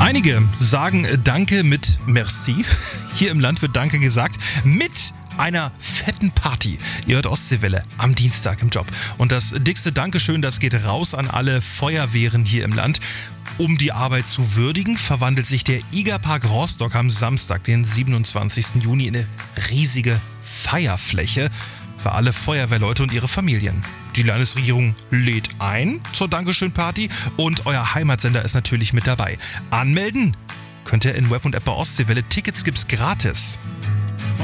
Einige sagen Danke mit Merci. Hier im Land wird Danke gesagt mit einer fetten Party. Ihr hört Ostseewelle am Dienstag im Job. Und das dickste Dankeschön, das geht raus an alle Feuerwehren hier im Land. Um die Arbeit zu würdigen, verwandelt sich der IGA-Park Rostock am Samstag, den 27. Juni, in eine riesige Feierfläche für alle Feuerwehrleute und ihre Familien. Die Landesregierung lädt ein zur Dankeschön-Party und euer Heimatsender ist natürlich mit dabei. Anmelden könnt ihr in Web und App bei Ostseewelle. Tickets gibt's gratis.